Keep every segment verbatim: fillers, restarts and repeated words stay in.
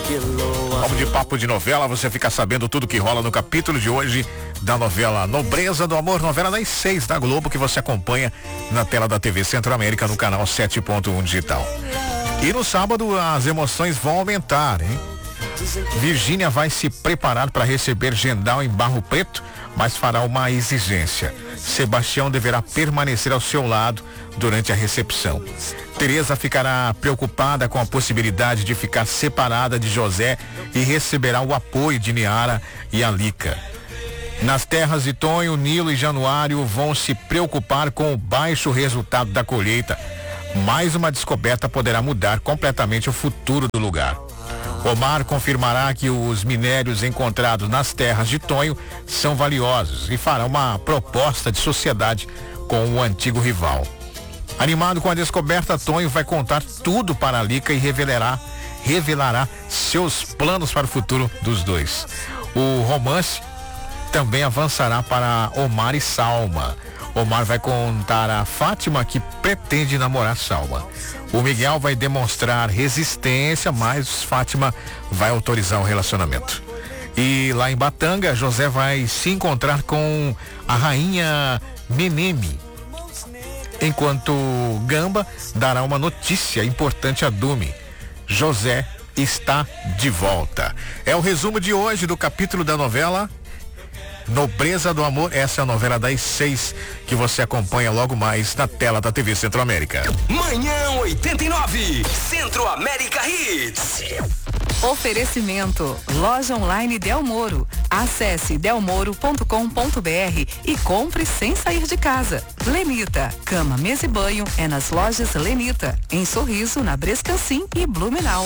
Vamos de papo de novela, você fica sabendo tudo que rola no capítulo de hoje da novela Nobreza do Amor, novela das seis da Globo, que você acompanha na tela da T V Centro-América no canal sete ponto um digital. E no sábado as emoções vão aumentar, hein? Virgínia vai se preparar para receber Gendal em Barro Preto, mas fará uma exigência. Sebastião deverá permanecer ao seu lado durante a recepção. Teresa ficará preocupada com a possibilidade de ficar separada de José e receberá o apoio de Niara e Alica. Nas terras de Tonho, Nilo e Januário vão se preocupar com o baixo resultado da colheita. Mais uma descoberta poderá mudar completamente o futuro do lugar. Omar confirmará que os minérios encontrados nas terras de Tonho são valiosos e fará uma proposta de sociedade com o antigo rival. Animado com a descoberta, Tonho vai contar tudo para Alica e revelará, revelará seus planos para o futuro dos dois. O romance também avançará para Omar e Salma. Omar vai contar a Fátima que pretende namorar Salma. O Miguel vai demonstrar resistência, mas Fátima vai autorizar o relacionamento. E lá em Batanga, José vai se encontrar com a rainha Meneme, enquanto Gamba dará uma notícia importante a Dume. José está de volta. É o resumo de hoje do capítulo da novela Nobreza do Amor. Essa é a novela das seis que você acompanha logo mais na tela da T V Centro-América. Manhã oitenta e nove, Centro-América Hits. Oferecimento, loja online Del Moro. Acesse delmoro ponto com ponto br e compre sem sair de casa. Lenita, cama, mesa e banho é nas lojas Lenita, em Sorriso, na Brescancim e Blumenau.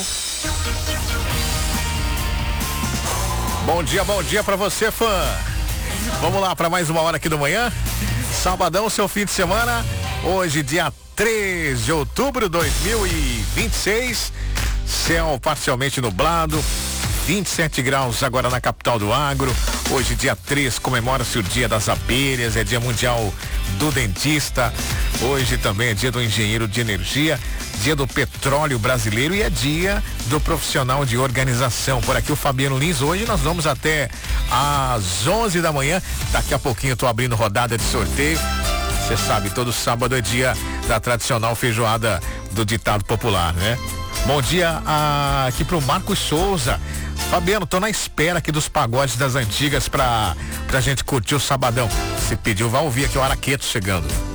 Bom dia, bom dia pra você, fã. Vamos lá para mais uma hora aqui do manhã. Sabadão, seu fim de semana. Hoje, dia três de outubro de dois mil e vinte e seis. Céu parcialmente nublado. vinte e sete graus agora na capital do agro. Hoje, dia três, comemora-se o dia das abelhas, é dia mundial do dentista. Hoje também é dia do engenheiro de energia, dia do petróleo brasileiro e é dia do profissional de organização. Por aqui o Fabiano Lins. Hoje nós vamos até às onze da manhã. Daqui a pouquinho eu tô abrindo rodada de sorteio. Você sabe, todo sábado é dia da tradicional feijoada do ditado popular, né? Bom dia ah, aqui pro Marcos Souza. Fabiano, tô na espera aqui dos pagodes das antigas pra, pra gente curtir o sabadão. Se pediu, vai ouvir aqui o Araqueto chegando.